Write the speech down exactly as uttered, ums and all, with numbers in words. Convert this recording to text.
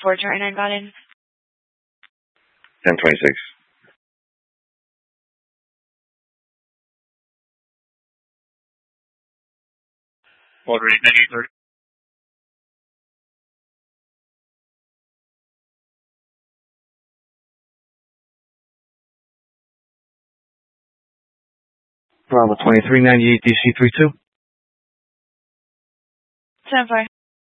four, Charlie nine Golden. ten twenty-six. Order eight ninety-eight thirty. Bravo twenty-three ninety-eight D C three two. seven four.